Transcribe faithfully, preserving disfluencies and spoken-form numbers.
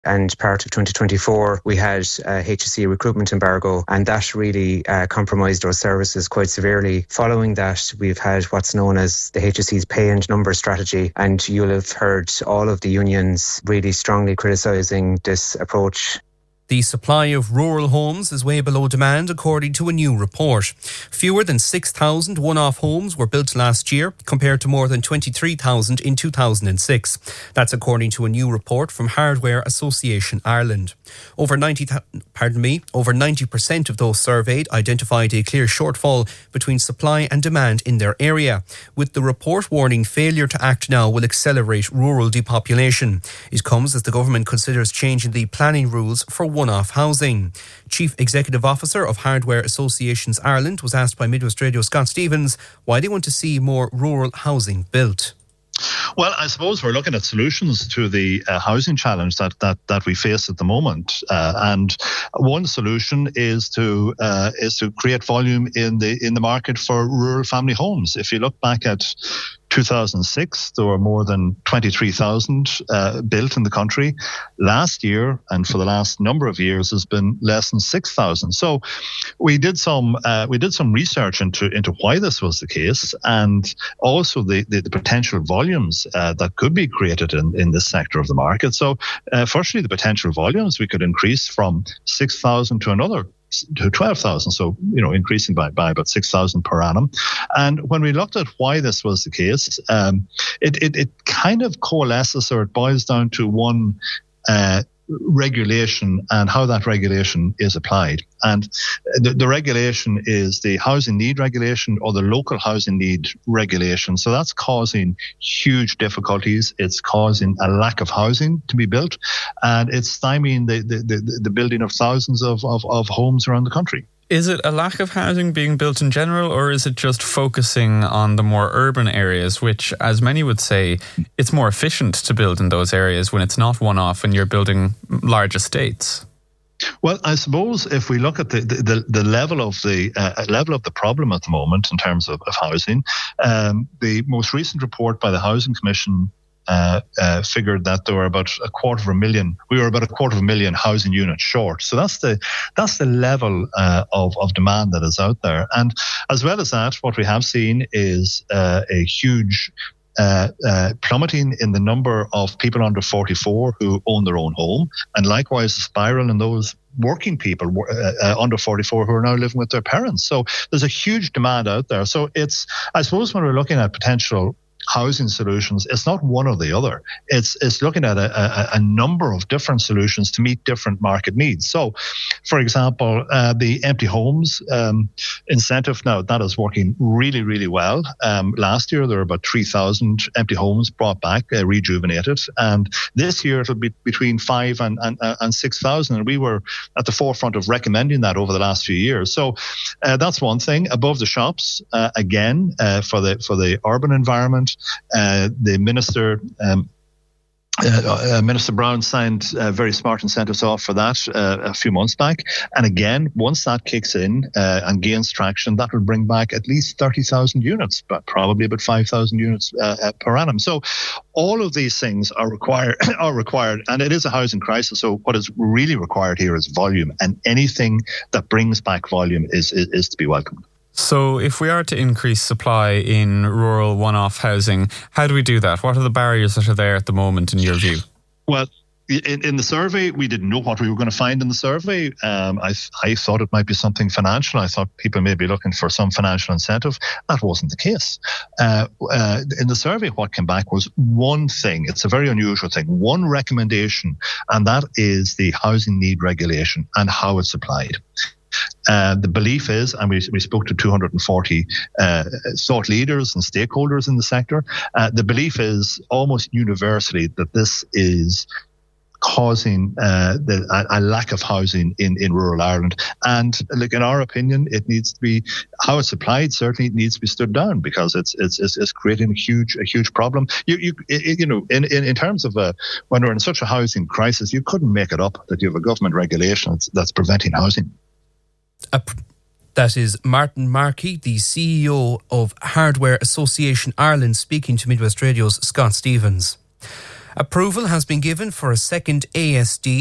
and part of twenty twenty-four, we had a H S E recruitment embargo, and that really uh, compromised our services quite severely. Following that, we've had what's known as the H S E's pay and number strategy, and you'll have heard all of the unions really strongly criticising this approach. The supply of rural homes is way below demand, according to a new report. Fewer than six thousand one-off homes were built last year, compared to more than twenty-three thousand in two thousand six. That's according to a new report from Hardware Association Ireland. Over ninety, pardon me, over ninety percent of those surveyed identified a clear shortfall between supply and demand in their area, with the report warning failure to act now will accelerate rural depopulation. It comes as the government considers changing the planning rules for one-off housing. Chief Executive Officer of Hardware Associations Ireland was asked by Midwest Radio Scott Stevens why they want to see more rural housing built. Well, I suppose we're looking at solutions to the uh, housing challenge that, that that we face at the moment, uh, and one solution is to uh, is to create volume in the in the market for rural family homes. If you look back at two thousand six, there were more than twenty-three thousand uh, built in the country. Last year, and for the last number of years, has been less than six thousand. So we did some uh, we did some research into into why this was the case, and also the the, the potential volumes uh, that could be created in, in this sector of the market. So, uh, firstly, the potential volumes we could increase from six thousand to another to twelve thousand, so, you know, increasing by, by about six thousand per annum. And when we looked at why this was the case, um, it, it, it kind of coalesces, or it boils down to one uh, regulation and how that regulation is applied. And the, the regulation is the housing need regulation, or the local housing need regulation. So that's causing huge difficulties. It's causing a lack of housing to be built, and it's stymieing the, the, the, the building of thousands of, of, of homes around the country. Is it a lack of housing being built in general, or is it just focusing on the more urban areas, which, as many would say, it's more efficient to build in those areas when it's not one-off and you're building large estates? Well, I suppose if we look at the the, the level of the uh, level of the problem at the moment in terms of, of housing, um, the most recent report by the Housing Commission Uh, uh, figured that there were about a quarter of a million. We were about a quarter of a million housing units short. So that's the that's the level uh, of of demand that is out there. And as well as that, what we have seen is uh, a huge uh, uh, plummeting in the number of people under forty-four who own their own home, and likewise a spiral in those working people uh, uh, under forty-four who are now living with their parents. So there's a huge demand out there. So it's, I suppose, when we're looking at potential housing solutions, it's not one or the other. It's it's looking at a, a, a number of different solutions to meet different market needs. So, for example, uh, the empty homes um, incentive, now that is working really, really well. Um, last year, there were about three thousand empty homes brought back, uh, rejuvenated. And this year, it'll be between five and, and, and six thousand. And we were at the forefront of recommending that over the last few years. So uh, that's one thing. Above the shops, uh, again, uh, for the for the urban environment, Uh, the minister, um, uh, uh, Minister Brown signed uh, very smart incentives off for that uh, a few months back. And again, once that kicks in uh, and gains traction, that will bring back at least thirty thousand units, but probably about five thousand units uh, uh, per annum. So all of these things are required, are required, and it is a housing crisis. So what is really required here is volume, and anything that brings back volume is is, is to be welcomed. So if we are to increase supply in rural one-off housing, how do we do that? What are the barriers that are there at the moment in your view? Well, in, in the survey, we didn't know what we were going to find in the survey. Um, I, I thought it might be something financial. I thought people may be looking for some financial incentive. That wasn't the case. Uh, uh, in the survey, what came back was one thing. It's a very unusual thing. One recommendation, and that is the housing need regulation and how it's applied. Uh, the belief is, and we, we spoke to two hundred forty uh, thought leaders and stakeholders in the sector, uh, the belief is almost universally that this is causing uh, the, a, a lack of housing in, in rural Ireland. And like, in our opinion, it needs to be, how it's applied, certainly it needs to be stood down, because it's it's it's, it's creating a huge a huge problem. You you it, you know, in, in, in terms of a, when we're in such a housing crisis, you couldn't make it up that you have a government regulation that's, that's preventing housing. That is Martin Markey, the C E O of Hardware Association Ireland, speaking to Midwest Radio's Scott Stevens. Approval has been given for a second A S D